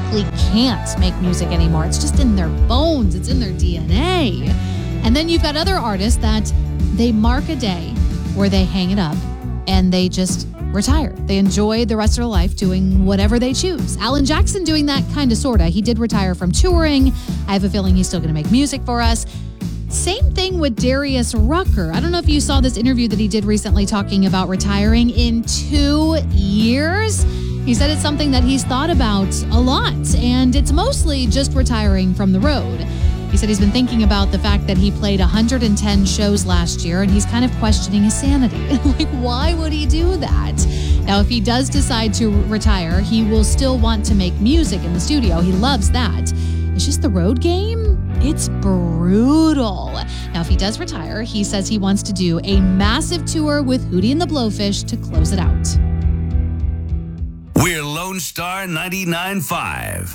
physically can't make music anymore. It's just in their bones. It's in their DNA. And then you've got other artists that they mark a day where they hang it up and they just retire. They enjoy the rest of their life doing whatever they choose. Alan Jackson doing that kind of, sorta. He did retire from touring. I have a feeling he's still going to make music for us. Same thing with Darius Rucker. I don't know if you saw this interview that he did recently talking about retiring in 2 years. He said it's something that he's thought about a lot, and it's mostly just retiring from the road. He said he's been thinking about the fact that he played 110 shows last year, and he's kind of questioning his sanity. Like, why would he do that? Now, if he does decide to retire, he will still want to make music in the studio. He loves that. It's just the road game. It's brutal. Now, if he does retire, he says he wants to do a massive tour with Hootie and the Blowfish to close it out. We're Lone Star 99.5.